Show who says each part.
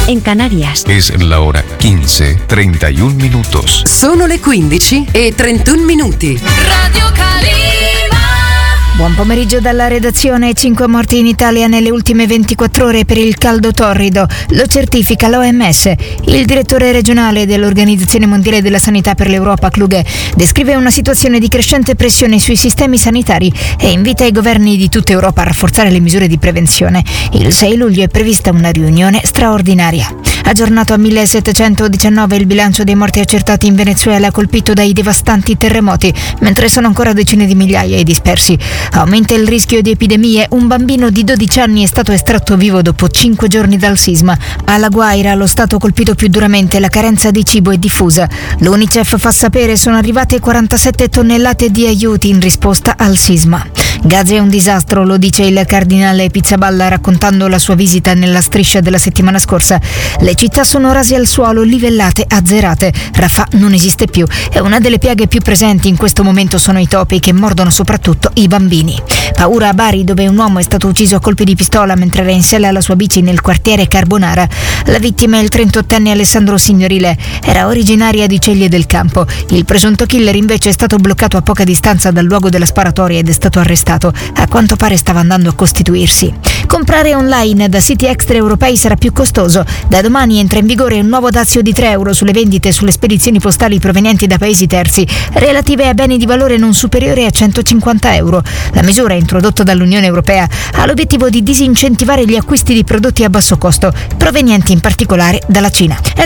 Speaker 1: en Canarias.
Speaker 2: Es la hora 15:31 minutos.
Speaker 3: Sono le 15:31 minuti.
Speaker 4: Radio Calima.
Speaker 5: Buon pomeriggio dalla redazione. 5 morti in Italia nelle ultime 24 ore per il caldo torrido. Lo certifica l'OMS. Il direttore regionale dell'Organizzazione Mondiale della Sanità per l'Europa, Kluge, descrive una situazione di crescente pressione sui sistemi sanitari e invita i governi di tutta Europa a rafforzare le misure di prevenzione. Il 6 luglio è prevista una riunione straordinaria. Aggiornato a 1719 il bilancio dei morti accertati in Venezuela colpito dai devastanti terremoti, mentre sono ancora decine di migliaia i dispersi. Aumenta il rischio di epidemie. Un bambino di 12 anni è stato estratto vivo dopo 5 giorni dal sisma. Alla Guaira, lo stato colpito più duramente, la carenza di cibo è diffusa. L'UNICEF fa sapere sono arrivate 47 tonnellate di aiuti in risposta al sisma. Gaza è un disastro, lo dice il cardinale Pizzaballa raccontando la sua visita nella striscia della settimana scorsa. Le città sono rase al suolo, livellate, azzerate. Rafah non esiste più e una delle piaghe più presenti in questo momento sono i topi che mordono soprattutto i bambini. Paura a Bari, dove un uomo è stato ucciso a colpi di pistola mentre era in sella alla sua bici nel quartiere Carbonara. La vittima è il 38enne Alessandro Signorile, era originaria di Ceglie del Campo. Il presunto killer invece è stato bloccato a poca distanza dal luogo della sparatoria ed è stato arrestato. A quanto pare stava andando a costituirsi. Comprare online da siti extraeuropei sarà più costoso. Da domani entra in vigore un nuovo dazio di 3 euro sulle vendite sulle spedizioni postali provenienti da paesi terzi, relative a beni di valore non superiore a 150 euro. La misura, introdotta dall'Unione Europea, ha l'obiettivo di disincentivare gli acquisti di prodotti a basso costo, provenienti in particolare dalla Cina. È